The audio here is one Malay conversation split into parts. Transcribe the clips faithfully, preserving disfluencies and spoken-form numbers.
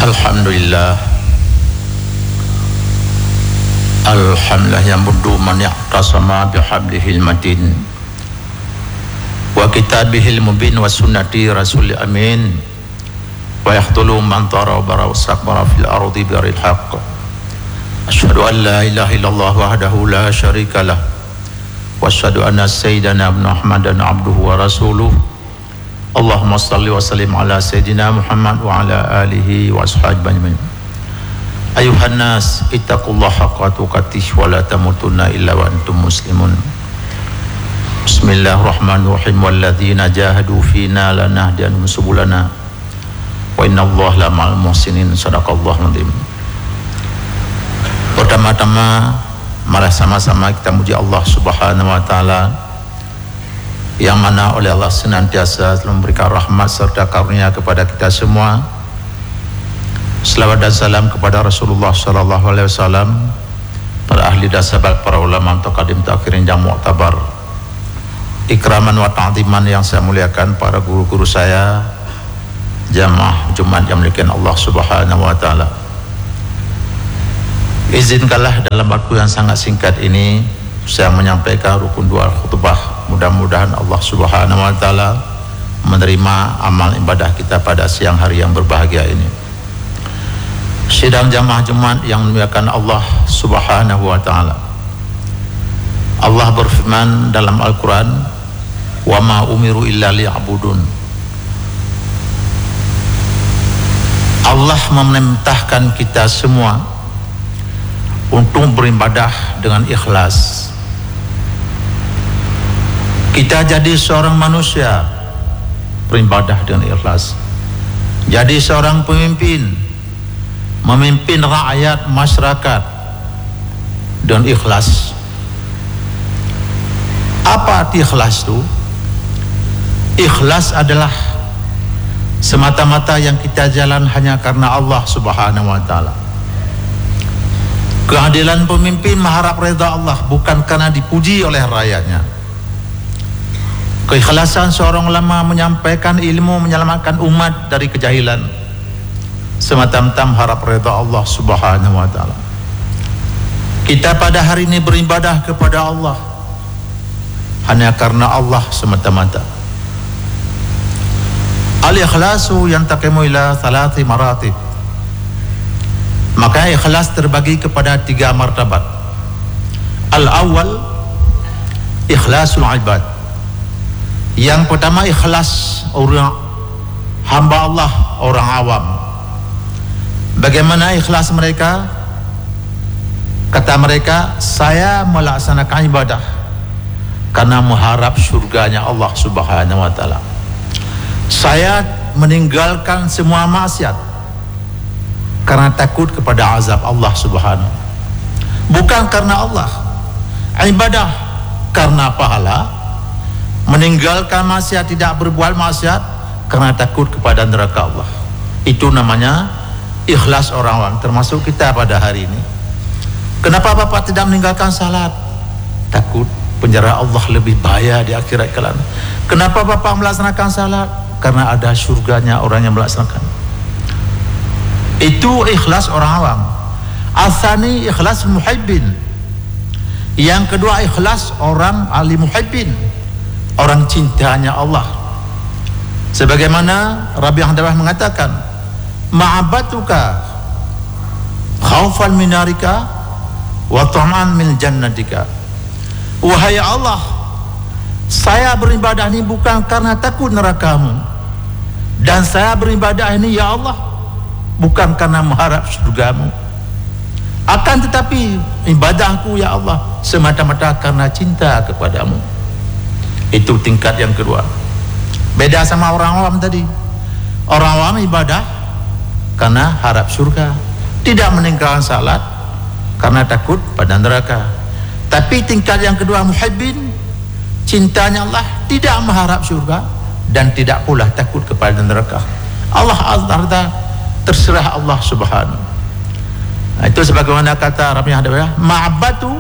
Alhamdulillah. Alhamdulillah yang berdu man ya'tasama bihablihil matin wa kitabihil mubin wa sunnati rasul amin wa yahtulu man tara bara wasakbara fil ardi biril haqq. Asyhadu an la ilaha illallah wahdahu la syarika lah wa asyhadu anna sayyidana Muhammadan abduhu wa rasuluh. Allahumma salli wa sallim ala sayyidina Muhammad wa ala alihi wa ashabihi ajma'in. Ayuhan nas ittaqullaha haqqa tuqatih wa la tamutunna illa wa antum muslimun. Bismillahirrahmanirrahim. Walladzina jahadu fina lanahdiyannahum subulana wa innallaha lama'al muhsinin. Shadaqallahu adzim. Pertama-tama mari sama-sama kita muji Allah Subhanahu wa taala yang mana oleh Allah senantiasa memberikan rahmat serta karunia kepada kita semua. Selawat dan salam kepada Rasulullah sallallahu alaihi wasallam, para ahli dan sahabat, para ulama taqadim takhirin yang mu'tabar, ikraman wa ta'ziman yang saya muliakan para guru-guru saya, jamaah Jumat yang dimuliakan Allah Subhanahu wa taala. Izinkanlah dalam waktu yang sangat singkat ini saya menyampaikan rukun dua khutbah. Mudah-mudahan Allah Subhanahu wa taala menerima amal ibadah kita pada siang hari yang berbahagia ini. Sidang jamaah Jumat yang dimuliakan Allah Subhanahu wa taala. Allah berfirman dalam Al-Qur'an, "Wa ma umiru illa liya'budun." Allah memerintahkan kita semua untuk beribadah dengan ikhlas. Kita jadi seorang manusia beribadah dengan ikhlas. Jadi seorang pemimpin, memimpin rakyat masyarakat dengan ikhlas. Apa arti ikhlas itu? Ikhlas adalah semata-mata yang kita jalan hanya karena Allah Subhanahu wa taala. Keadilan pemimpin mengharap redha Allah, bukan karena dipuji oleh rakyatnya. Keikhlasan seorang ulama menyampaikan ilmu menyelamatkan umat dari kejahilan, semata-mata mengharap redha Allah Subhanahu wa taala. Kita pada hari ini beribadah kepada Allah hanya karena Allah semata-mata. Al-ikhlasu yantaqimu ila thalathi maratib. Maka ikhlas terbagi kepada tiga martabat. Al-awwal ikhlasul ibad. Yang pertama ikhlas orang hamba Allah, orang awam. Bagaimana ikhlas mereka? Kata mereka, saya melaksanakan ibadah karena mengharap surganya Allah Subhanahu wa taala. Saya meninggalkan semua maksiat karena takut kepada azab Allah Subhanahu. Bukan karena Allah. Ibadah karena pahala. Meninggalkan maksiat, tidak berbuat maksiat karena takut kepada neraka Allah. Itu namanya ikhlas orang awam, termasuk kita pada hari ini. Kenapa Bapak tidak meninggalkan salat? Takut penjara Allah lebih bahaya di akhirat kelak. Kenapa Bapak melaksanakan salat? Karena ada surganya orang yang melaksanakan. Itu ikhlas orang awam. Asani ikhlas muhibbin. Yang kedua ikhlas orang ahli muhibbin, orang cintanya Allah. Sebagaimana Rabi' Hadawah mengatakan, ma'abatuka khaufan minarika wa ta'man min jannatika. Wahai Allah, saya beribadah ini bukan karena takut nerakamu, dan saya beribadah ini ya Allah bukan karena mengharap surgamu. Akan tetapi ibadahku ya Allah semata-mata karena cinta kepadamu. Itu tingkat yang kedua. Beda sama orang awam tadi. Orang awam ibadah karena harap surga, tidak meninggalkan salat karena takut pada neraka. Tapi tingkat yang kedua muhibbin, cintanya Allah, tidak mengharap surga dan tidak pula takut kepada neraka. Allah Azza terserah Allah Subhanahu. Nah, itu sebagaimana kata Rabi' Hadawah, ma'abatu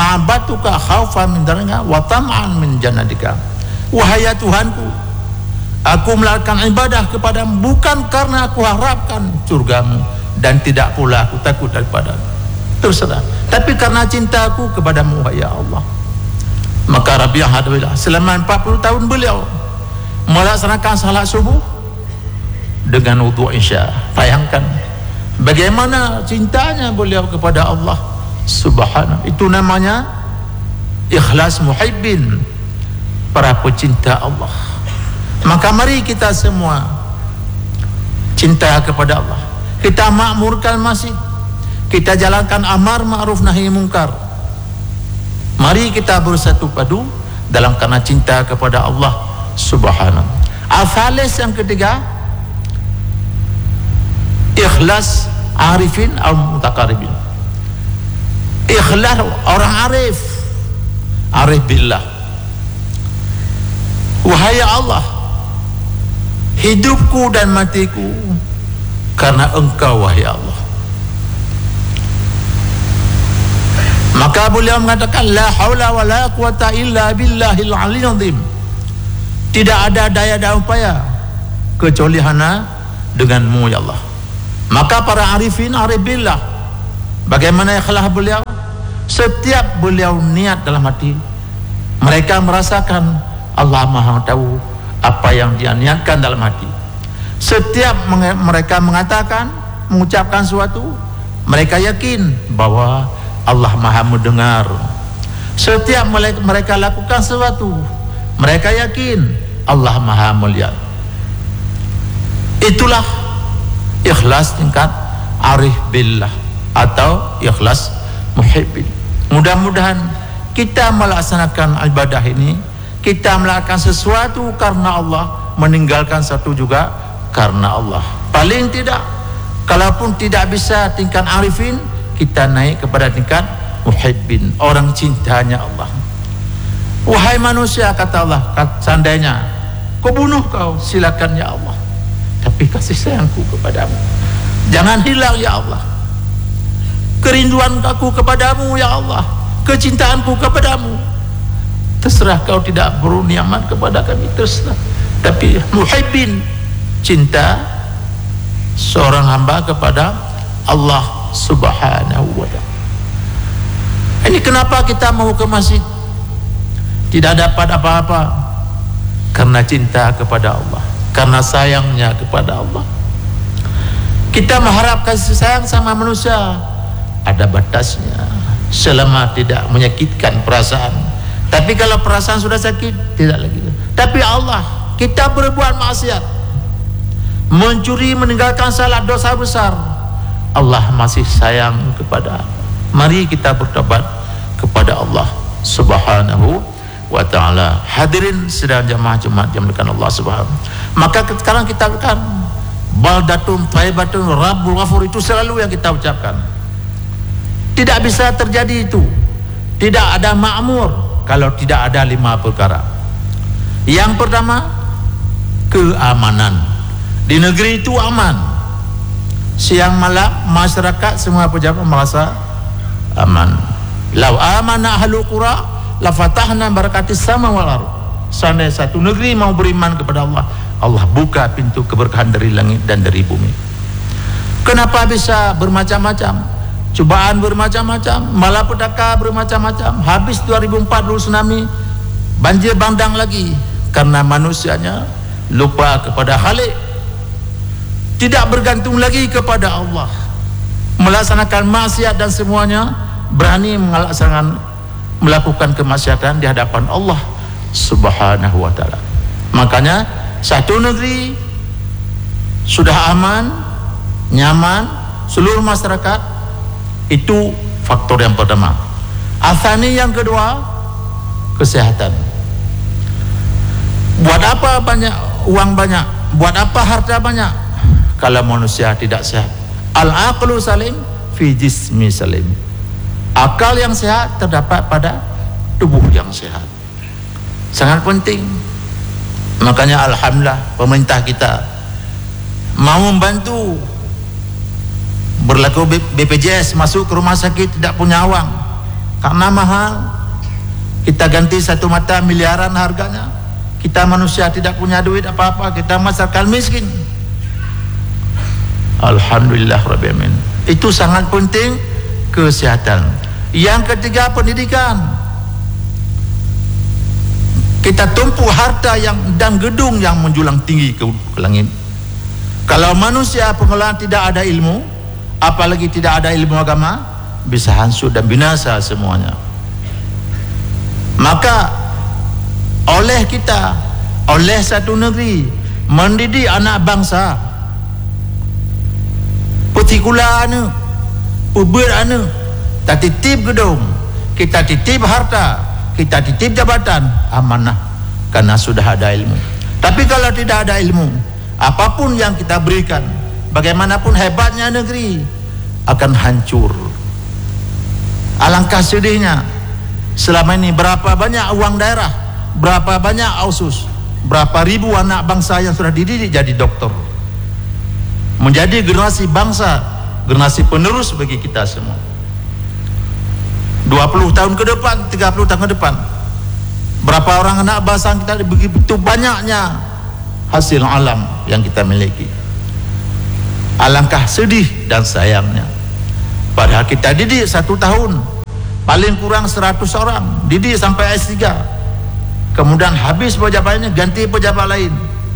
ma'abatuka khaufan min darika wa tam'an min jannatika. Wahai Tuhanku, Aku melakukan ibadah kepadamu bukan karena aku harapkan surgamu, dan tidak pula aku takut daripadamu. Terserah, tapi karena cintaku kepadamu, ya Allah. Maka Rabi'ah adalah selama empat puluh tahun beliau melaksanakan salat subuh dengan wudu isya. Bayangkan bagaimana cintanya beliau kepada Allah Subhanahu. Itu namanya ikhlas muhibbin, para pecinta Allah. Maka mari kita semua cinta kepada Allah. Kita makmurkan masjid, kita jalankan amar ma'ruf nahi mungkar. Mari kita bersatu padu dalam karena cinta kepada Allah Subhanahu. Al-Thalis yang ketiga, ikhlas arifin al-mutaqarribin. Ikhlas orang arif, arif billah. Wahai Allah, hidupku dan matiku karena Engkau, wahai Allah. Maka beliau mengatakan la haula wa la quwata illa billahil aliyyil azim. Tidak ada daya dan upaya kecuali hanya denganmu, ya Allah. Maka para arifin arif billah, bagaimana ikhlas beliau? Setiap beliau niat dalam hati, mereka merasakan Allah Maha tahu apa yang dia niatkan dalam hati. Setiap mereka mengatakan, mengucapkan sesuatu, mereka yakin bahwa Allah Maha mendengar. Setiap mereka lakukan sesuatu, mereka yakin Allah Maha melihat. Itulah ikhlas tingkat arif billah atau ikhlas muhibbin. Mudah-mudahan kita melaksanakan ibadah ini, kita melakukan sesuatu karena Allah, meninggalkan satu juga karena Allah. Paling tidak, kalaupun tidak bisa tingkat arifin, kita naik kepada tingkat muhibbin, orang cintanya Allah. Wahai manusia, kata Allah, seandainya kau bunuh kau, silakan ya Allah, tapi kasih sayangku kepadamu jangan hilang ya Allah. Kerinduan aku kepadamu ya Allah, kecintaanku kepadamu, terserah kau tidak beri nikmat kepada kami, terserah. Tapi muhibbin, cinta seorang hamba kepada Allah Subhanahu wa ta'ala. Ini kenapa kita mau ke masjid? Tidak dapat apa-apa, karena cinta kepada Allah, karena sayangnya kepada Allah. Kita mengharap kasih sayang sama manusia, ada batasnya, selama tidak menyakitkan perasaan. Tapi kalau perasaan sudah sakit, tidak lagi. Tapi Allah, kita berbuat maksiat, mencuri, meninggalkan salat, dosa besar, Allah masih sayang kepada. Mari kita bertobat kepada Allah Subhanahu wa ta'ala. Hadirin sedang jamaah Jumat yang dimuliakan Allah Subhanahu. Maka sekarang kita akan baldatun thayyibatun rabbul ghafur, itu selalu yang kita ucapkan. Tidak bisa terjadi itu, tidak ada makmur kalau tidak ada lima perkara. Yang pertama, keamanan. Di negeri itu aman, siang malam masyarakat semua pejabat merasa aman. Lau amana ahlul qura la fatahna barakatis sama wal ardh. Seandainya satu negeri mau beriman kepada Allah, Allah buka pintu keberkahan dari langit dan dari bumi. Kenapa bisa bermacam-macam? Cobaan bermacam-macam, malapetaka bermacam-macam. Habis dua ribu empat dulu tsunami, banjir bandang lagi, karena manusianya lupa kepada Khalik, tidak bergantung lagi kepada Allah, melaksanakan maksiat dan semuanya, berani melaksanakan melakukan kemaksiatan di hadapan Allah Subhanahu wa ta'ala. Makanya satu negeri sudah aman, nyaman, seluruh masyarakat, itu faktor yang pertama. Athani yang kedua, kesehatan. Buat apa banyak uang banyak, buat apa harta banyak, kalau manusia tidak sehat? Al-aqlu salim fi jismi salim. Akal yang sehat terdapat pada tubuh yang sehat. Sangat penting. Makanya alhamdulillah pemerintah kita mau membantu. Berlaku B P J S masuk ke rumah sakit tidak punya uang karena mahal, kita ganti satu mata miliaran harganya. kita manusia tidak punya duit apa-apa, kita masyarakat miskin. Alhamdulillah Rabbil Alamin. Itu sangat penting, kesehatan. Yang ketiga, pendidikan. Kita tumpu harta yang dan gedung yang menjulang tinggi ke, ke langit. Kalau manusia pengelolaan tidak ada ilmu, apalagi tidak ada ilmu agama, bisa hancur dan binasa semuanya. Maka oleh kita, oleh satu negeri mendidik anak bangsa, petikula anu, pubir anu, kita titip gedung, kita titip harta, kita titip jabatan, amanah, karena sudah ada ilmu. Tapi kalau tidak ada ilmu, apapun yang kita berikan, bagaimanapun hebatnya negeri, akan hancur. Alangkah sedihnya, selama ini berapa banyak uang daerah, berapa banyak ausus, berapa ribu anak bangsa yang sudah dididik jadi dokter, menjadi generasi bangsa, generasi penerus bagi kita semua. Dua puluh tahun ke depan, tiga puluh tahun ke depan, berapa orang anak bangsa kita, begitu banyaknya hasil alam yang kita miliki. Alangkah sedih dan sayangnya, padahal kita didik satu tahun paling kurang seratus orang, didik sampai S tiga, kemudian habis pejabatannya ganti pejabat lain.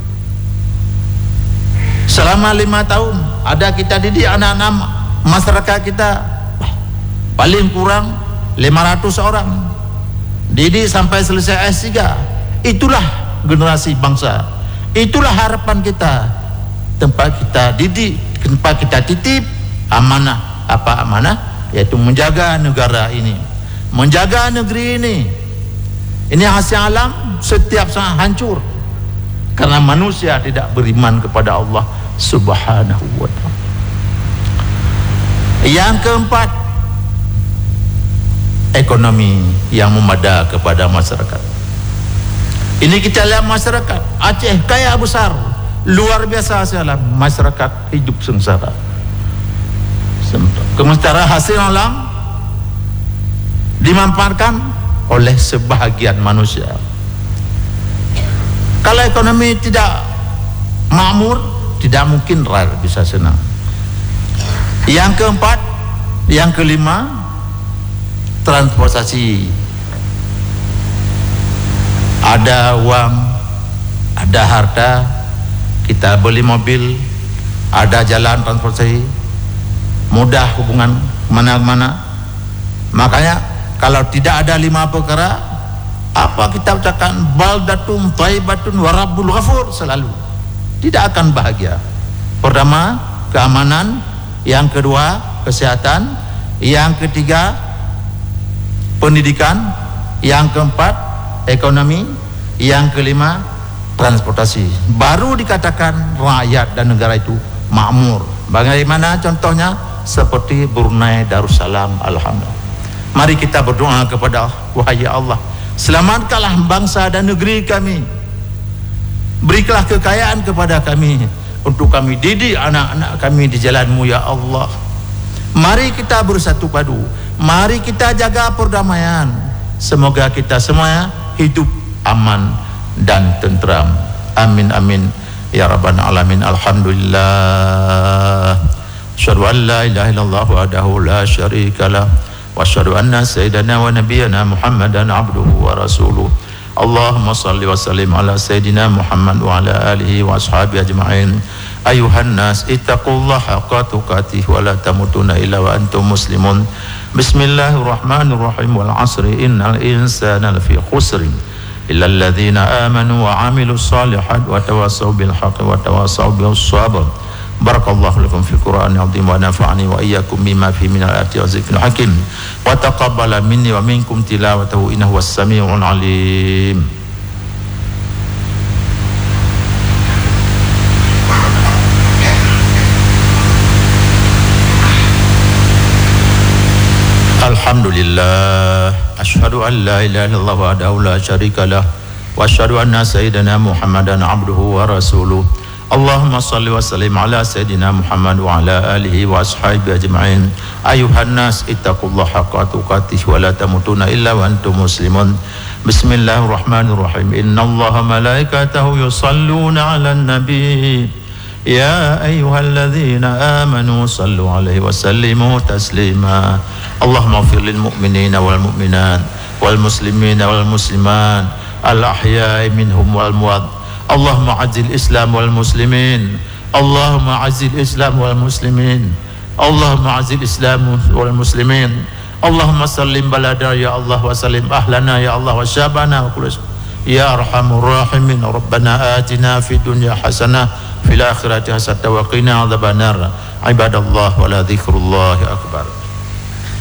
Selama lima tahun ada kita didik anak-anak masyarakat kita paling kurang lima ratus orang, didik sampai selesai S tiga. Itulah generasi bangsa, itulah harapan kita, tempat kita didik, tempat kita titip amanah. Apa amanah? Yaitu menjaga negara ini, menjaga negeri ini. Ini hasil alam setiap saat hancur karena manusia tidak beriman kepada Allah Subhanahu wa ta'ala. Yang keempat, ekonomi yang memadai kepada masyarakat. Ini kita lihat masyarakat Aceh kaya besar, luar biasa sekali, masyarakat hidup sengsara. Sementara hasil alam dimanfaatkan oleh sebahagian manusia. Kalau ekonomi tidak makmur, tidak mungkin rakyat bisa senang. Yang keempat, yang kelima, transportasi. Ada uang, ada harta, kita beli mobil, ada jalan transportasi, mudah hubungan mana-mana. Makanya kalau tidak ada lima perkara, apa kita ucapkan baldatun thayyibatun wa rabbul ghafur, selalu tidak akan bahagia. Pertama, keamanan. Yang kedua, kesehatan. Yang ketiga, pendidikan. Yang keempat, ekonomi. Yang kelima, transportasi. Baru dikatakan rakyat dan negara itu makmur. Bagaimana contohnya? Seperti Brunei Darussalam. Alhamdulillah. Mari kita berdoa kepada Allah. Wahai Allah, selamatkanlah bangsa dan negeri kami. Berikanlah kekayaan kepada kami untuk kami didik anak-anak kami di jalan-Mu ya Allah. Mari kita bersatu padu, mari kita jaga perdamaian. Semoga kita semua hidup aman dan tentram. Amin amin ya rabbal alamin. Alhamdulillah. Asyhadu an la ilaha illallah wahdahu la syarikalah wa asyhadu anna sayyidana wa nabiyyana Muhammadan abduhu wa rasuluh. Allahumma salli wa sallim ala sayyidina Muhammad wa ala alihi wa ashabihi ajma'in. Ayuhan nas ittaqullaha haqqa tuqatih wa la tamutunna illa wa antum muslimun. Bismillahirrahmanirrahim. Wal 'asri innal insana lafi khusrin illa alladhina amanu wa 'amilus shalihat wa tawassaw bil haqqi wa tawassaw bis sabr. Barakallahu lakum fil Qur'anil azim wa nafa'ani wa iyyakum bima fihi minal ayati wa zikril hakim wa taqabbala minni wa minkum tilawatahu innahu was-sami'ul alim. Alhamdulillah, asyhadu an la ilaha illallah wahdahu la syarika lah wa asyhadu anna sayyidana Muhammadan abduhu wa rasuluh. Allahumma salli wa sallim ala sayyidina Muhammad wa ala alihi wa ashabihi ajma'in. Ayuhan nas ittaqullaha haqqa tuqatih wa la tamutunna illa wa antum muslimun. Bismillahirrahmanirrahim. Innallaha malaikatahu yusalluna 'alan nabi. Ya ayyuhalladzina amanu sallu 'alaihi wa sallimu taslima. Allahumma ighfir lil mu'minina wal mu'minat wal muslimina wal muslimat al ahya'i minhum wal amwat. Allahumma 'azzil Islam wal muslimin. Allahumma 'azzil Islam wal muslimin. Allahumma 'azzil Islam wal muslimin. Allahumma sallim balada ya Allah wa sallim ahlana ya Allah wa syabana wa kulus ya arhamur rahimin. Rabbana atina fid dunya hasanah fil akhirati hasanah wa qina adzabannar. Ibadallah wa la dzikrullahi akbar.